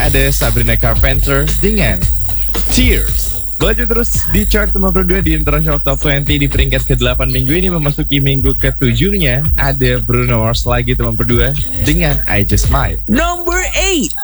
ada Sabrina Carpenter dengan Tears. Lanjut terus di chart nomor 2 di International Top 20 di peringkat ke-8 minggu ini memasuki minggu ke-7-nya ada Bruno Mars lagi nomor 2 dengan I Just Might. Number 8.